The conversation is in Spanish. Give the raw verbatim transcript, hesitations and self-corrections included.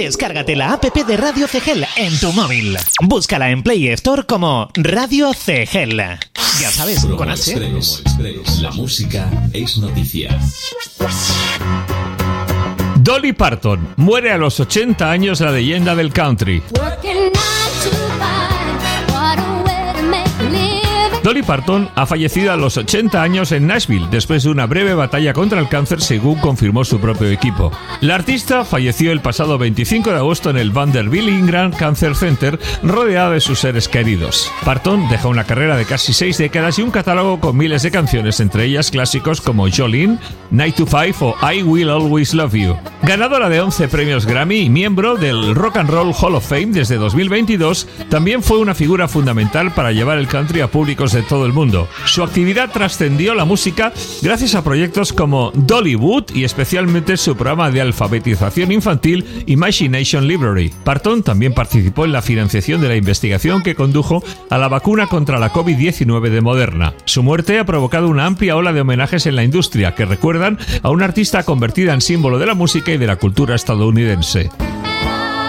Descárgate la app de Radio Cegel en tu móvil. Búscala en Play Store como Radio Cegel. Ya sabes, Promo con H. Express. La música es noticia. Dolly Parton muere a los ochenta años, la leyenda del country. Dolly Parton ha fallecido a los ochenta años en Nashville después de una breve batalla contra el cáncer, según confirmó su propio equipo. La artista falleció el pasado veinticinco de agosto en el Vanderbilt Ingram Cancer Center, rodeada de sus seres queridos. Parton dejó una carrera de casi seis décadas y un catálogo con miles de canciones, entre ellas clásicos como Jolene, nine to five o I Will Always Love You. Ganadora de once premios Grammy y miembro del Rock and Roll Hall of Fame desde dos mil veintidós, también fue una figura fundamental para llevar el country a públicos de todo el mundo. Su actividad trascendió la música gracias a proyectos como Dollywood y especialmente su programa de alfabetización infantil Imagination Library. Parton también participó en la financiación de la investigación que condujo a la vacuna contra la covid diecinueve de Moderna. Su muerte ha provocado una amplia ola de homenajes en la industria que recuerdan a una artista convertida en símbolo de la música y de la cultura estadounidense.